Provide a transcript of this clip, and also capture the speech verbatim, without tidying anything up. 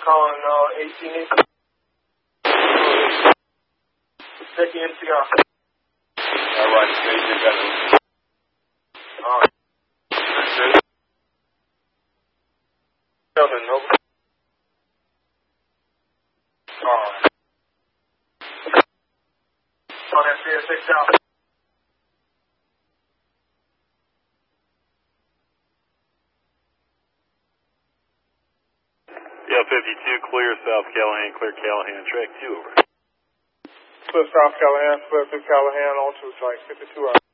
calling uh, eighteen. Check in, N C R. All right, stage you got it. All right. That's it. Nothing, no. All right. On that C S six out. Yeah, fifty-two, clear South Callahan, clear Callahan, track two, over. Clear South Callahan, clear through Callahan, on to site, fifty-two out.